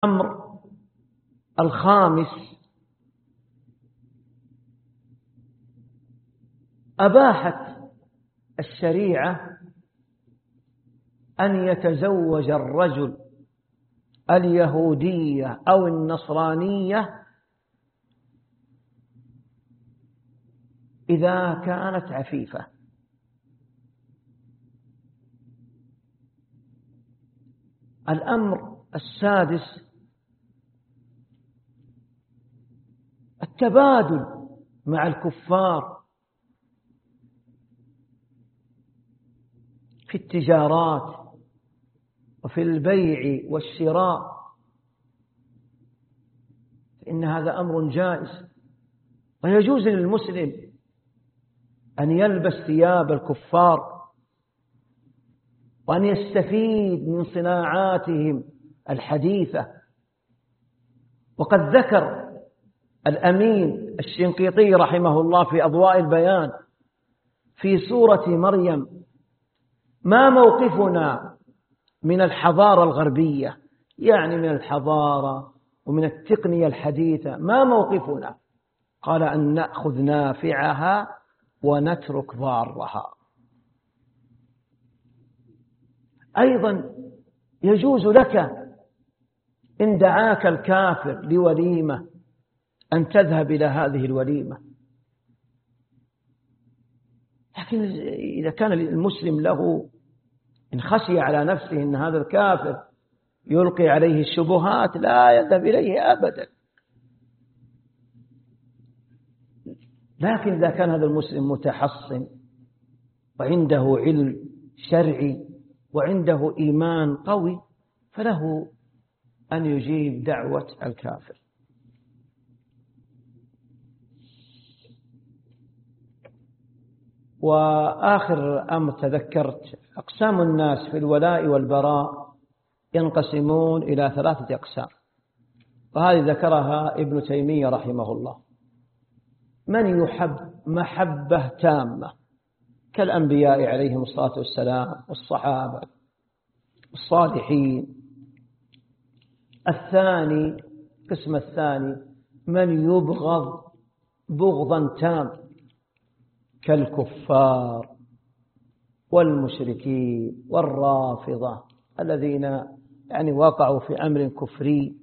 الأمر الخامس: أباحت الشريعة أن يتزوج الرجل اليهودية أو النصرانية إذا كانت عفيفة. الأمر السادس: التبادل مع الكفار في التجارات وفي البيع والشراء، إن هذا أمر جائز، ويجوز للمسلم أن يلبس ثياب الكفار وأن يستفيد من صناعاتهم الحديثة. وقد ذكر الأمين الشنقيطي رحمه الله في أضواء البيان في سورة مريم: ما موقفنا من الحضارة الغربية، يعني من الحضارة ومن التقنية الحديثة، ما موقفنا؟ قال: أن نأخذ نافعها ونترك ضارها. أيضا يجوز لك إن دعاك الكافر لوليمة أن تذهب إلى هذه الوليمة، لكن إذا كان المسلم له إن خشي على نفسه أن هذا الكافر يلقي عليه الشبهات لا يذهب إليه أبدا. لكن إذا كان هذا المسلم متحصن وعنده علم شرعي وعنده إيمان قوي فله أن يجيب دعوة الكافر. وآخر أمر تذكرت: أقسام الناس في الولاء والبراء ينقسمون إلى 3 أقسام، وهذه ذكرها ابن تيمية رحمه الله: من يحب محبة تامة كالأنبياء عليهم الصلاة والسلام والصحابة الصالحين. القسم الثاني: من يبغض بغضا تام كالكفار والمشركين والرافضة الذين يعني وقعوا في أمر كفري.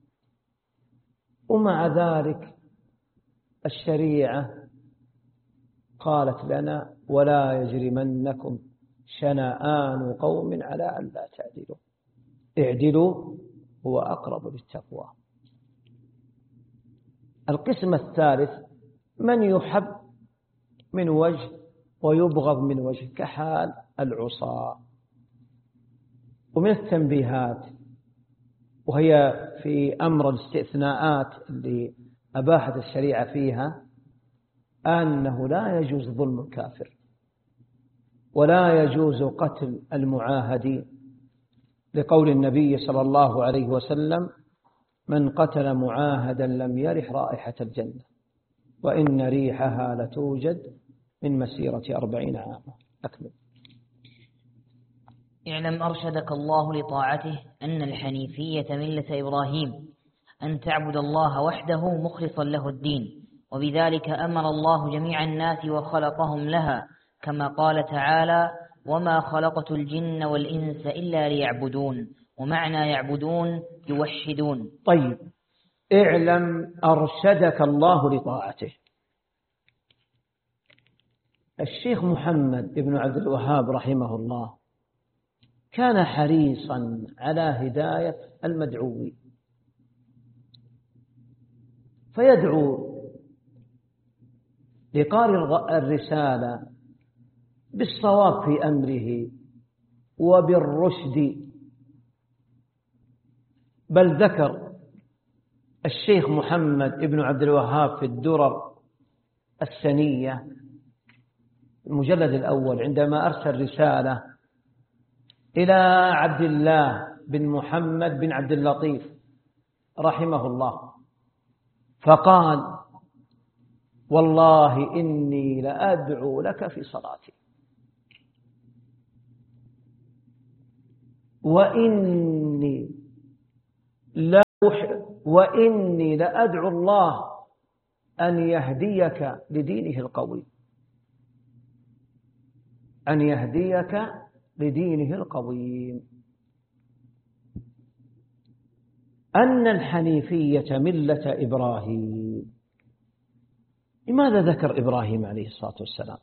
ومع ذلك الشريعة قالت لنا: ولا يجرمنكم شنآن قوم على أن لا تعدلوا، اعدلوا هو أقرب للتقوى. القسم الثالث: من يحب من وجه ويبغض من وجه كحال العصاة. ومن التنبيهات، وهي في أمر الاستثناءات اللي أباحت الشريعة فيها، أنه لا يجوز ظلم الكافر ولا يجوز قتل المعاهدين، لقول النبي صلى الله عليه وسلم: من قتل معاهدا لم يرح رائحة الجنة وإن ريحها لتوجد من مسيرة 40 عاما. أكمل. اعلم أرشدك الله لطاعته أن الحنيفية ملة إبراهيم، أن تعبد الله وحده مخلصا له الدين، وبذلك أمر الله جميع الناس وخلقهم لها، كما قال تعالى: وما خلقت الجن والإنس إلا ليعبدون. ومعنى يعبدون يوحدون. طيب، اعلم أرشدك الله لطاعته. الشيخ محمد بن عبد الوهاب رحمه الله كان حريصا على هداية المدعوين، فيدعو لقارئ الرسالة بالصواب في أمره وبالرشد. بل ذكر الشيخ محمد بن عبد الوهاب في الدرر السنية المجلد الأول عندما أرسل رسالة إلى عبد الله بن محمد بن عبد اللطيف رحمه الله، فقال: والله إني لأدعو لك في صلاتي، وإني لا وإني لأدعو الله أن يهديك لدينه القويم، أن يهديك لدينه القويم. أن الحنيفية ملة إبراهيم. لماذا ذكر إبراهيم عليه الصلاة والسلام؟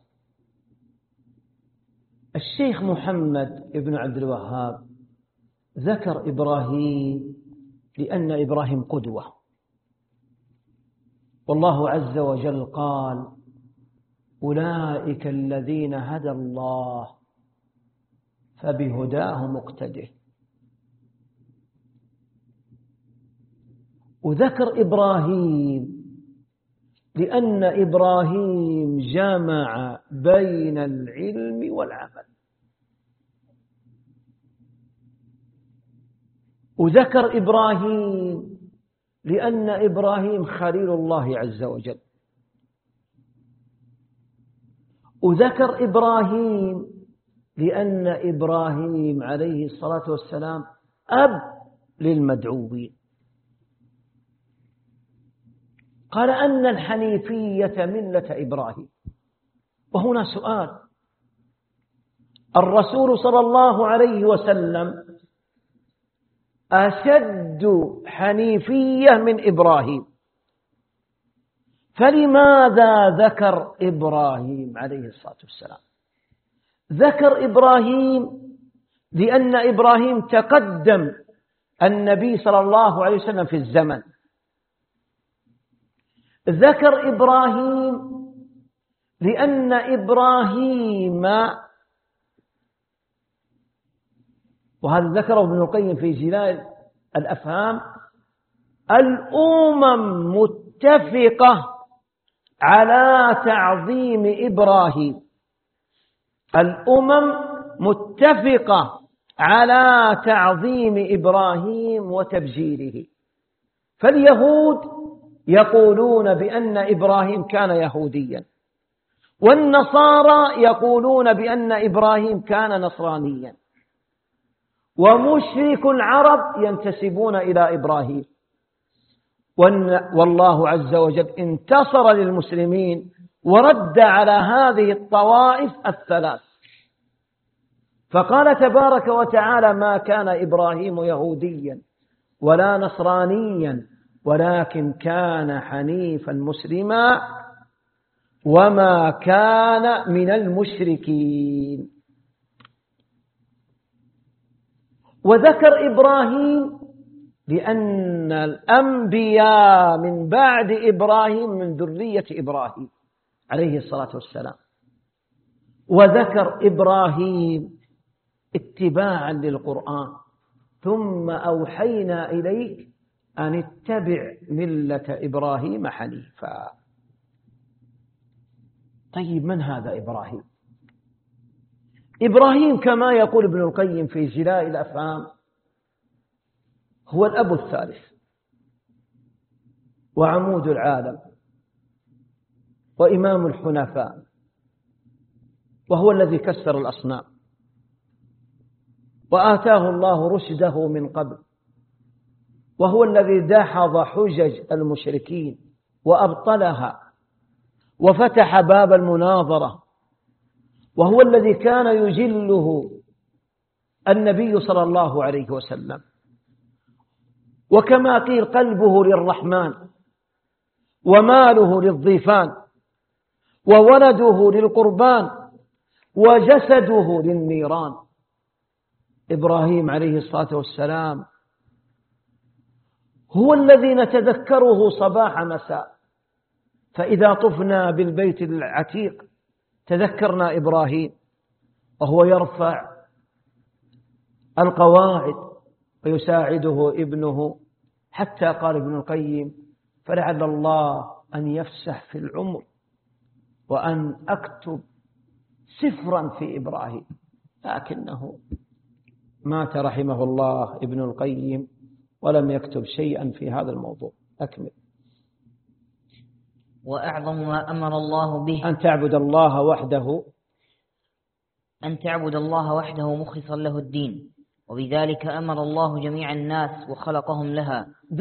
الشيخ محمد بن عبد الوهاب ذكر إبراهيم لأن إبراهيم قدوة، والله عز وجل قال: أولئك الذين هدى الله فبهداه مقتده. وذكر إبراهيم لأن إبراهيم جمع بين العلم والعمل. وذكر إبراهيم لأن إبراهيم خليل الله عز وجل. وذكر إبراهيم لأن إبراهيم عليه الصلاة والسلام أب للمدعوين. قال أن الحنيفية ملة إبراهيم. وهنا سؤال: الرسول صلى الله عليه وسلم أشد حنيفية من إبراهيم، فلماذا ذكر إبراهيم عليه الصلاة والسلام؟ ذكر إبراهيم لأن إبراهيم تقدم النبي صلى الله عليه وسلم في الزمن. ذكر إبراهيم لأن إبراهيم، وهذا ذكره ابن القيم في جلاء الأفهام، الأمم متفقة على تعظيم إبراهيم. الأمم متفقة على تعظيم إبراهيم وتبجيله. فاليهود يقولون بأن إبراهيم كان يهوديا، والنصارى يقولون بأن إبراهيم كان نصرانيا، ومشرك العرب ينتسبون إلى إبراهيم. والله عز وجل انتصر للمسلمين ورد على هذه الطوائف الثلاث، فقال تبارك وتعالى: ما كان إبراهيم يهوديا ولا نصرانيا ولكن كان حنيفا مسلما وما كان من المشركين. وذكر إبراهيم لأن الأنبياء من بعد إبراهيم من ذرية إبراهيم عليه الصلاة والسلام. وذكر إبراهيم اتباعا للقرآن: ثم أوحينا إليك أن اتبع ملة إبراهيم حنيفا. طيب، من هذا إبراهيم؟ إبراهيم كما يقول ابن القيم في جلاء الأفهام هو الأب الثالث وعمود العالم وإمام الحنفاء، وهو الذي كسر الأصنام وآتاه الله رشده من قبل، وهو الذي دحض حجج المشركين وأبطلها وفتح باب المناظرة، وهو الذي كان يجله النبي صلى الله عليه وسلم. وكما قيل: قلبه للرحمن وماله للضيفان وولده للقربان وجسده للنيران. إبراهيم عليه الصلاة والسلام هو الذي نتذكره صباح مساء، فإذا طفنا بالبيت العتيق تذكرنا إبراهيم وهو يرفع القواعد ويساعده ابنه، حتى قال ابن القيم: فلعل الله أن يفسح في العمر وأن أكتب سفرا في إبراهيم. لكنه مات رحمه الله ابن القيم ولم يكتب شيئا في هذا الموضوع. أكمل. وأعظم ما أمر الله به أن تعبد الله وحده مخلصا له الدين، وبذلك أمر الله جميع الناس وخلقهم لها.